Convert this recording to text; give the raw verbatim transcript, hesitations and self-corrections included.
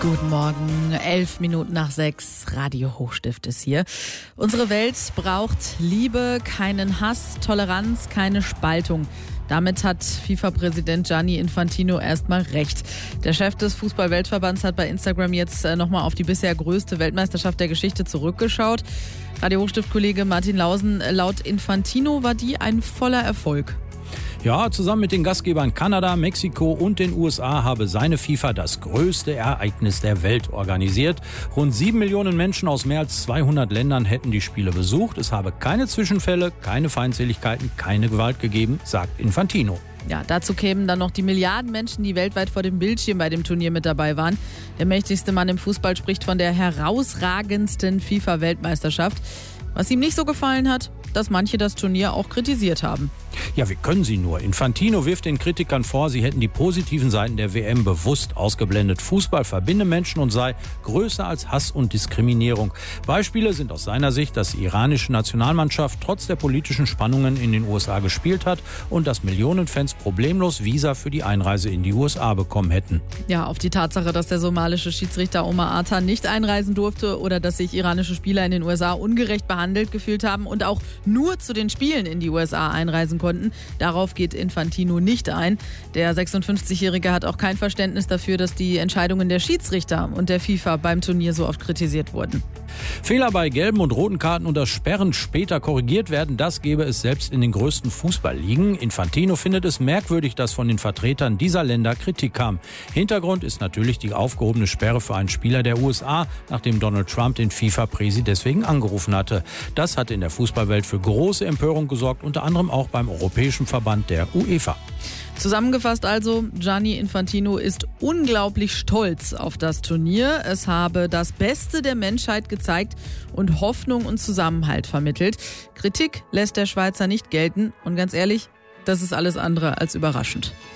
Guten Morgen, elf Minuten nach sechs, Radio Hochstift ist hier. Unsere Welt braucht Liebe, keinen Hass, Toleranz, keine Spaltung. Damit hat FIFA-Präsident Gianni Infantino erstmal recht. Der Chef des Fußball-Weltverbands hat bei Instagram jetzt nochmal auf die bisher größte Weltmeisterschaft der Geschichte zurückgeschaut. Radio Hochstift-Kollege Martin Lausen, laut Infantino war die ein voller Erfolg. Ja, zusammen mit den Gastgebern Kanada, Mexiko und den U S A habe seine FIFA das größte Ereignis der Welt organisiert. Rund sieben Millionen Menschen aus mehr als zweihundert Ländern hätten die Spiele besucht. Es habe keine Zwischenfälle, keine Feindseligkeiten, keine Gewalt gegeben, sagt Infantino. Ja, dazu kämen dann noch die Milliarden Menschen, die weltweit vor dem Bildschirm bei dem Turnier mit dabei waren. Der mächtigste Mann im Fußball spricht von der herausragendsten FIFA-Weltmeisterschaft. Was ihm nicht so gefallen hat, dass manche das Turnier auch kritisiert haben. Ja, wie können sie nur? Infantino wirft den Kritikern vor, sie hätten die positiven Seiten der W M bewusst ausgeblendet. Fußball verbinde Menschen und sei größer als Hass und Diskriminierung. Beispiele sind aus seiner Sicht, dass die iranische Nationalmannschaft trotz der politischen Spannungen in den U S A gespielt hat und dass Millionen Fans problemlos Visa für die Einreise in die U S A bekommen hätten. Ja, auf die Tatsache, dass der somalische Schiedsrichter Omar Ata nicht einreisen durfte oder dass sich iranische Spieler in den U S A ungerecht behandelt gefühlt haben und auch nur zu den Spielen in die U S A einreisen konnten. Darauf geht Infantino nicht ein. Der sechsundfünfzigjährige hat auch kein Verständnis dafür, dass die Entscheidungen der Schiedsrichter und der FIFA beim Turnier so oft kritisiert wurden. Fehler bei gelben und roten Karten und das Sperren später korrigiert werden, das gäbe es selbst in den größten Fußballligen. Infantino findet es merkwürdig, dass von den Vertretern dieser Länder Kritik kam. Hintergrund ist natürlich die aufgehobene Sperre für einen Spieler der U S A, nachdem Donald Trump den FIFA-Präsi deswegen angerufen hatte. Das hat in der Fußballwelt für große Empörung gesorgt, unter anderem auch beim Europäischen Verband der UEFA. Zusammengefasst also, Gianni Infantino ist unglaublich stolz auf das Turnier. Es habe das Beste der Menschheit gezeigt und Hoffnung und Zusammenhalt vermittelt. Kritik lässt der Schweizer nicht gelten und ganz ehrlich, das ist alles andere als überraschend.